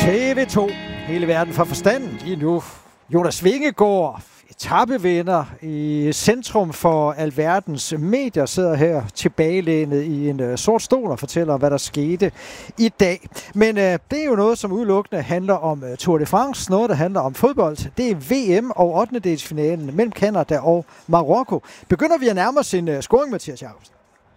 TV2. Hele verden for forstanden. Lige nu Jonas Vingegaard, etapevinder i centrum for alverdens medier, sidder her tilbagelænet i en sort stol og fortæller, hvad der skete i dag. Men det er jo noget, som udelukkende handler om Tour de France, noget, der handler om fodbold. Det er VM og 8. finalen mellem Canada og Marokko. Begynder vi at nærme os en scoring, Mathias Jacobsen?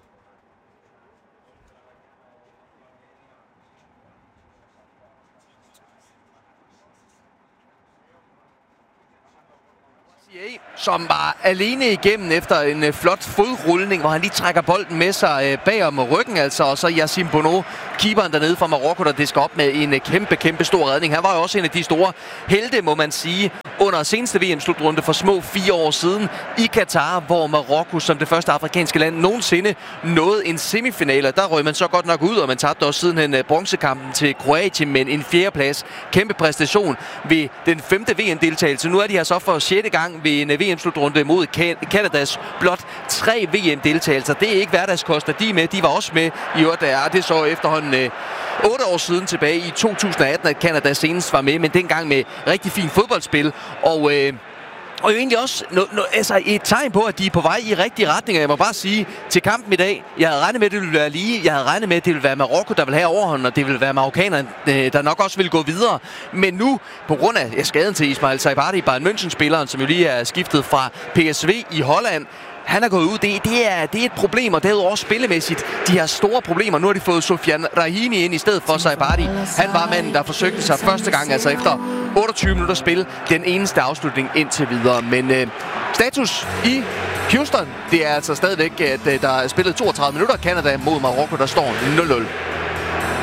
Som var alene igennem efter en flot fodrulning, hvor han lige trækker bolden med sig bag om ryggen, altså, og så Yassine Bounou, keeperen dernede fra Marokko, der disker op med en kæmpe stor redning. Han var jo også en af de store helte, må man sige, under seneste VM-slutrunde for små 4 år siden i Katar, hvor Marokko som det første afrikanske land nogensinde nåede en semifinale. Der røg man så godt nok ud, og man tabte også sidenhen bronzekampen til Kroatien, men en 4. plads. Kæmpe præstation ved den 5. VM-deltagelse. Nu er de her så for 6. gang ved en VM-slutrunde mod Kanadas blot 3 VM-deltagelser. Det er ikke hverdagskost, at de er med. De var også med i år, der det så efterhånden 8 år siden tilbage i 2018, at Canada senest var med, men dengang med rigtig fint fodboldspil. Og jo egentlig også altså et tegn på, at de er på vej i rigtig retning. Jeg må bare sige, til kampen i dag, jeg havde regnet med, at det ville være lige. Jeg havde regnet med, at det ville være Marokko, der ville have overhånden, og det ville være marokkanerne, der nok også ville gå videre. Men nu, på grund af skaden til Ismail Saibari, Bayern München-spilleren, som jo lige er skiftet fra PSV i Holland, han er gået ud. Det er et problem, og derudover også spillemæssigt. De har store problemer. Nu har de fået Sofiane Rahimi ind i stedet for Saibari. Han var manden, der forsøgte sig første gang, altså efter 28 minutter spil, den eneste afslutning indtil videre. Men status i Houston, det er altså stadigvæk, at der er spillet 32 minutter. Canada mod Marokko, der står 0-0.